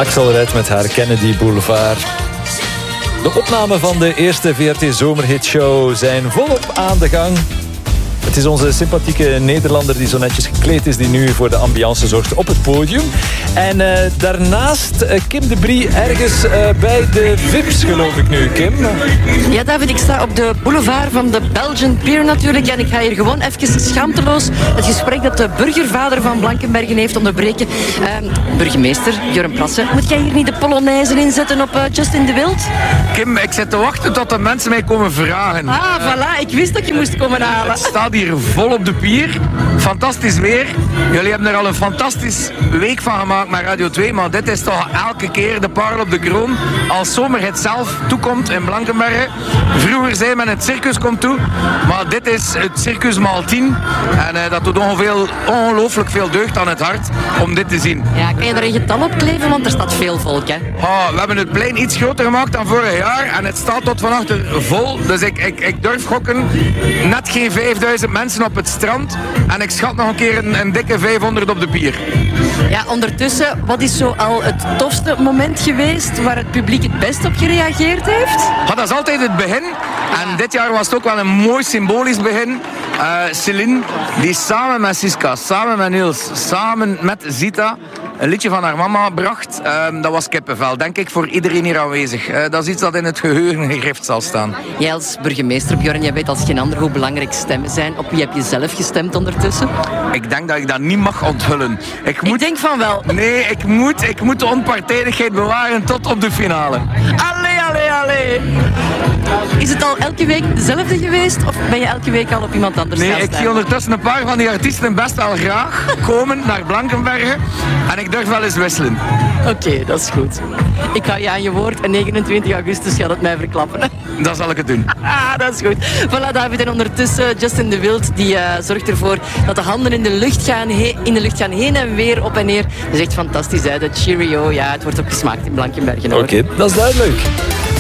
Axel Red met haar Kennedy Boulevard. De opnamen van de eerste VRT Zomerhitshow zijn volop aan de gang. Het is onze sympathieke Nederlander die zo netjes gekleed is, die nu voor de ambiance zorgt op het podium. En daarnaast Kim de Brie ergens bij de VIP's, geloof ik nu, Kim. Ja, David, ik sta op de boulevard van de Belgian Pier natuurlijk. En ik ga hier gewoon even schaamteloos het gesprek dat de burgervader van Blankenbergen heeft onderbreken. Burgemeester Björn Plassen, moet jij hier niet de Polonaise inzetten op Justin de Wild? Kim, ik zit te wachten tot de mensen mij komen vragen. Ah, voilà, ik wist dat je moest komen halen. Het staat hier vol op de pier. Fantastisch weer. Jullie hebben er al een fantastisch week van gemaakt met Radio 2, maar dit is toch elke keer de parel op de kroon als Zomerhit zelf toekomt in Blankenbergen. Vroeger zei men het circus komt toe, maar dit is het circus maal 10 en dat doet ongelooflijk veel deugd aan het hart om dit te zien. Ja, kan je er een getal op kleven, want er staat veel volk, hè? We hebben het plein iets groter gemaakt dan vorig jaar en het staat tot van achter vol, dus ik durf gokken, net geen 5000 mensen op het strand en ik schat nog een keer een dikke 500 op de pier. Ja, ondertussen, wat is zo al het tofste moment geweest waar het publiek het best op gereageerd heeft? Dat is altijd het begin. En dit jaar was het ook wel een mooi symbolisch begin. Céline, die samen met Siska, samen met Niels, samen met Zita een liedje van haar mama bracht. Dat was kippenvel, denk ik, voor iedereen hier aanwezig. Dat is iets dat in het geheugen gegrift zal staan. Jij als burgemeester, Björn, jij weet als geen ander hoe belangrijk stemmen zijn. Op wie heb je zelf gestemd ondertussen? Ik denk dat ik dat niet mag onthullen. Ik denk van wel. Nee, ik moet de onpartijdigheid bewaren tot op de finale. Allee. Is het al elke week dezelfde geweest of ben je elke week al op iemand anders gaan stemmen? Nee, ik zie ondertussen een paar van die artiesten best wel graag komen naar Blankenbergen en ik durf wel eens wisselen. Oké, dat is goed. Ik ga je aan je woord en 29 augustus gaat het mij verklappen. Dan zal ik het doen. Dat is goed. Voilà, David. En ondertussen Justin de Wild die zorgt ervoor dat de handen in de lucht gaan heen en weer, op en neer. Dat is echt fantastisch, hè? De Cheerio, ja, het wordt ook gesmaakt in Blankenbergen. Oké, dat is duidelijk.